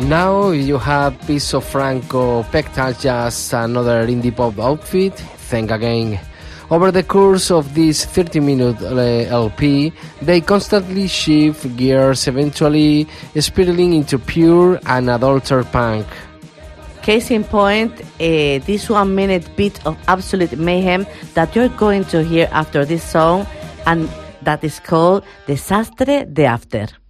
Now you have Piso Franco pegged as just another indie pop outfit. Think again. Over the course of this 30-minute LP, they constantly shift gears, eventually spiraling into pure and adulterated punk. Case in point, this 1 minute bit of absolute mayhem that you're going to hear after this song, and that is called Desastre de After.